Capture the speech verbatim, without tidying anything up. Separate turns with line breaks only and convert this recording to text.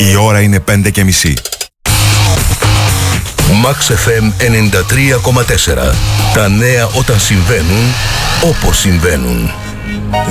Η ώρα είναι πέντε και μισή.
Max εφ εμ ενενήντα τρία κόμμα τέσσερα. Τα νέα όταν συμβαίνουν, όπως συμβαίνουν.